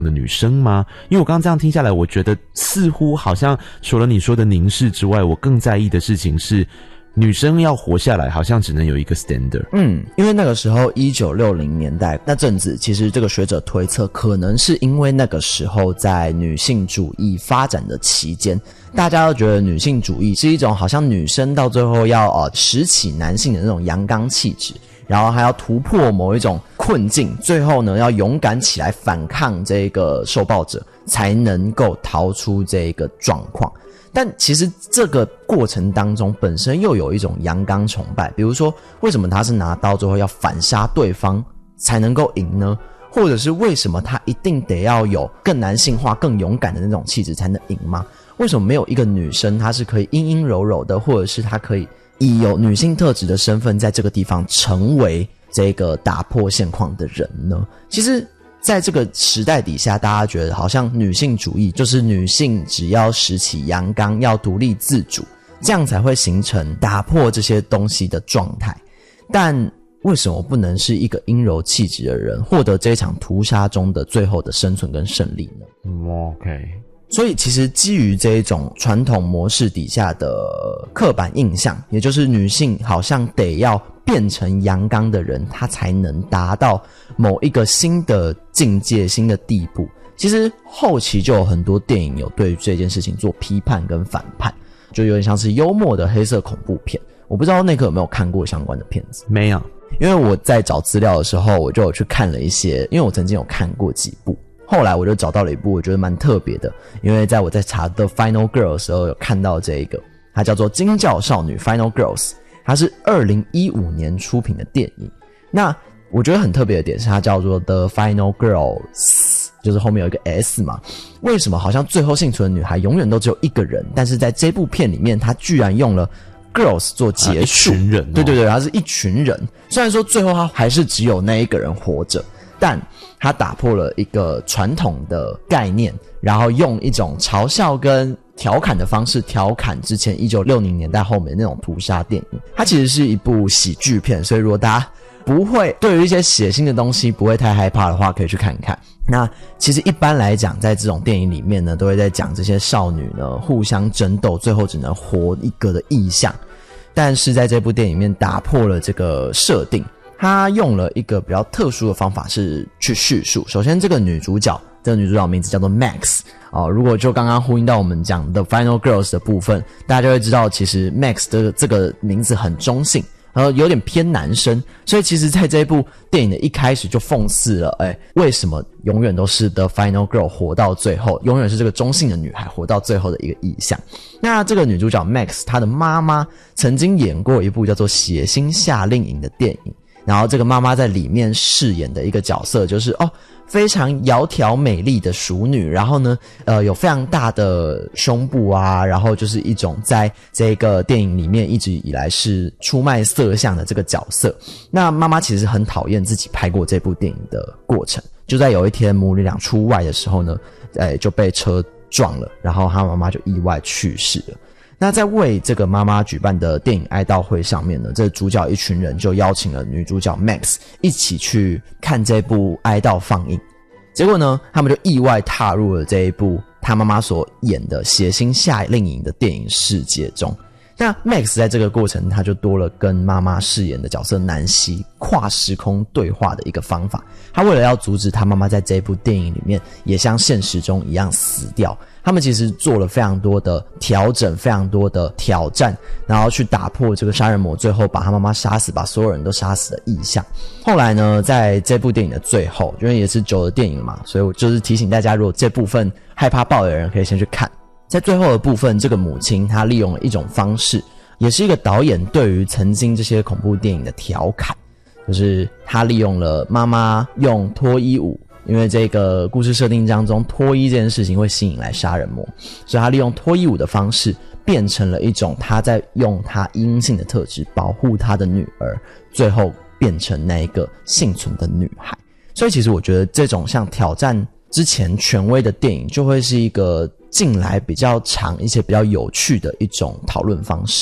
的女生吗？因为我刚刚这样听下来，我觉得似乎好像除了你说的凝视之外，我更在意的事情是女生要活下来好像只能有一个 standard。 因为那个时候1960年代那阵子，其实这个学者推测可能是因为那个时候在女性主义发展的期间，大家都觉得女性主义是一种好像女生到最后要拾起男性的那种阳刚气质，然后还要突破某一种困境，最后呢要勇敢起来反抗这个受暴者，才能够逃出这个状况。但其实这个过程当中本身又有一种阳刚崇拜，比如说为什么他是拿刀之后要反杀对方才能够赢呢？或者是为什么他一定得要有更男性化更勇敢的那种气质才能赢吗？为什么没有一个女生她是可以阴阴柔柔的，或者是她可以以有女性特质的身份在这个地方成为这个打破现况的人呢？其实在这个时代底下，大家觉得好像女性主义就是女性只要拾起阳刚，要独立自主，这样才会形成打破这些东西的状态。但为什么不能是一个阴柔气质的人获得这场屠杀中的最后的生存跟胜利呢 ？OK。 所以其实基于这一种传统模式底下的刻板印象，也就是女性好像得要变成阳刚的人，她才能达到某一个新的境界、新的地步。其实后期就有很多电影有对这件事情做批判跟反叛，就有点像是幽默的黑色恐怖片。我不知道内克有没有看过相关的片子？ 没有， 因为我在找资料的时候，我就有去看了一些，因为我曾经有看过几部。后来我就找到了一部我觉得蛮特别的，因为在我在查 The Final Girl 的时候有看到这一个，它叫做惊叫少女 Final Girls， 它是2015年出品的电影。那我觉得很特别的点是它叫做 The Final Girls， 就是后面有一个 S 嘛。为什么好像最后幸存的女孩永远都只有一个人，但是在这部片里面它居然用了 Girls 做结束， 一群人对，它是一群人。虽然说最后它还是只有那一个人活着，但他打破了一个传统的概念，然后用一种嘲笑跟调侃的方式调侃之前1960年代后面那种屠杀电影。它其实是一部喜剧片，所以如果大家不会对于一些血腥的东西不会太害怕的话，可以去看看。那其实一般来讲，在这种电影里面呢，都会在讲这些少女呢互相争斗，最后只能活一个的意象。但是在这部电影里面打破了这个设定，他用了一个比较特殊的方法是去叙述。首先这个女主角名字叫做 Max 如果就刚刚呼应到我们讲 The Final Girls 的部分，大家就会知道其实 Max 的这个名字很中性，有点偏男生，所以其实在这一部电影的一开始就讽刺了为什么永远都是 The Final Girl 活到最后，永远是这个中性的女孩活到最后的一个意象。那这个女主角 Max 她的妈妈曾经演过一部叫做《血腥夏令营》的电影，然后这个妈妈在里面饰演的一个角色就是非常窈窕美丽的熟女，然后呢有非常大的胸部啊，然后就是一种在这个电影里面一直以来是出卖色相的这个角色。那妈妈其实很讨厌自己拍过这部电影的过程，就在有一天母女俩出外的时候呢就被车撞了，然后她妈妈就意外去世了。那在为这个妈妈举办的电影哀悼会上面呢，这主角一群人就邀请了女主角 Max 一起去看这部哀悼放映。结果呢，他们就意外踏入了这一部他妈妈所演的血腥夏令营的电影世界中。那 Max 在这个过程他就多了跟妈妈饰演的角色南希跨时空对话的一个方法。他为了要阻止他妈妈在这部电影里面也像现实中一样死掉，他们其实做了非常多的调整，非常多的挑战，然后去打破这个杀人魔最后把他妈妈杀死，把所有人都杀死的意象。后来呢，在这部电影的最后，因为也是久的电影嘛，所以我就是提醒大家，如果这部分害怕爆的人可以先去看。在最后的部分，这个母亲她利用了一种方式，也是一个导演对于曾经这些恐怖电影的调侃，就是她利用了妈妈用脱衣舞，因为这个故事设定当中脱衣这件事情会吸引来杀人魔，所以她利用脱衣舞的方式变成了一种她在用她阴性的特质保护她的女儿，最后变成那一个幸存的女孩。所以其实我觉得这种像挑战之前权威的电影就会是一个近来比较长一些比较有趣的一种讨论方式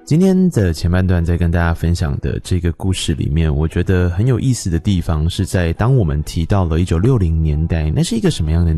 今天的前半段在跟大家分享的这个故事里面，我觉得很有意思的地方是在当我们提到了1960年代，那是一个什么样的